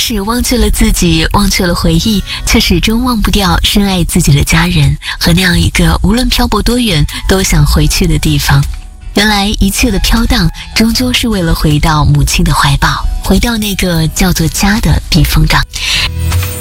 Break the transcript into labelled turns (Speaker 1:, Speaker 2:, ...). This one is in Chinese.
Speaker 1: 使忘却了自己，忘却了回忆，却始终忘不掉深爱自己的家人和那样一个无论漂泊多远都想回去的地方。原来一切的飘荡终究是为了回到母亲的怀抱，回到那个叫做家的避风港。